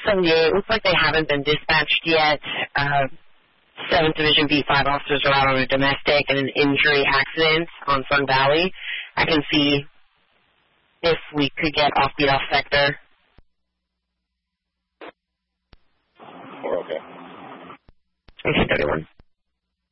78, looks like they haven't been dispatched yet. 7th Division B5 officers are out on a domestic and an injury accident on Sun Valley. I can see if we could get off-beat off sector. We're okay. Okay, 31.